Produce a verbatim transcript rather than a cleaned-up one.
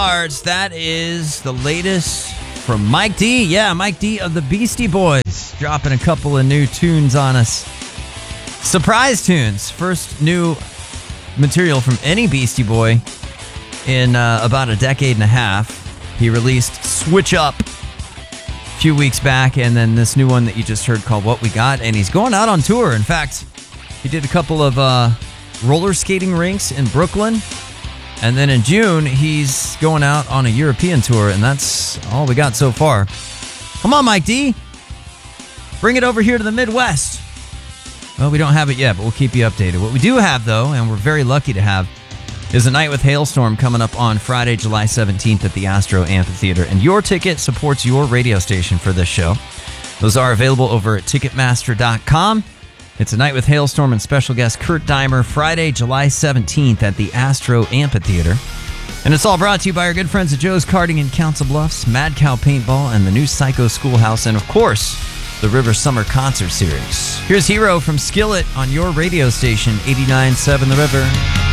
That is the latest from Mike D. Yeah, Mike D of the Beastie Boys, dropping a couple of new tunes on us. Surprise tunes. First new material from any Beastie Boy in uh, about a decade and a half. He released Switch Up a few weeks back, and then this new one that you just heard called What We Got, and he's going out on tour. In fact, he did a couple of uh, roller skating rinks in Brooklyn. And then in June, he's going out on a European tour, and that's all we got so far. Come on, Mike D. Bring it over here to the Midwest. Well, we don't have it yet, but we'll keep you updated. What we do have, though, and we're very lucky to have, is a Night with Hailstorm coming up on Friday, July seventeenth at the Astro Amphitheater. And your ticket supports your radio station for this show. Those are available over at Ticketmaster dot com. It's a Night with Hailstorm and special guest Kurt Deimer, Friday, July seventeenth at the Astro Amphitheater. And it's all brought to you by our good friends at Joe's Karting in Council Bluffs, Mad Cow Paintball, and the new Psycho Schoolhouse, and of course, the River Summer Concert Series. Here's Hero from Skillet on your radio station, eighty-nine point seven The River.